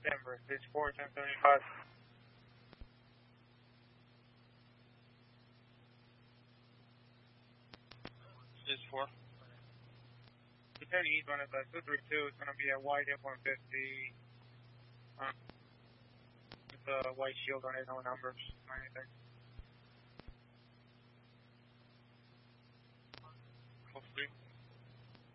Denver, stage 4, 1075. Stage 4. He's on at 232, it's going to be a white F-150 with a white shield on it, no numbers or anything. Hopefully.